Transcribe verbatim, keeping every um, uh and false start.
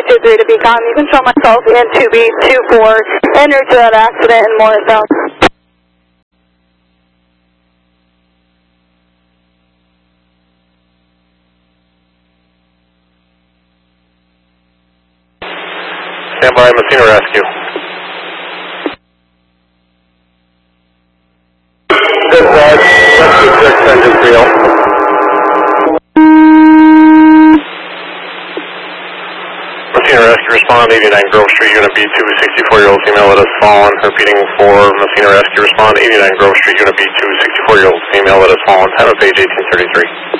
two three to Beacon. You can show myself and two B two four and route to that accident in Morristown. Stand by, Messina Rescue. Good side, Rescue six, engine three L. Messina Rescue, respond, eighty-nine Grove Street, Unit B two, sixty-four-year-old female that has fallen. Repeating for Messina Rescue, respond, eighty-nine Grove Street, Unit B two, sixty-four-year-old female that has fallen. Time of page eighteen thirty-three.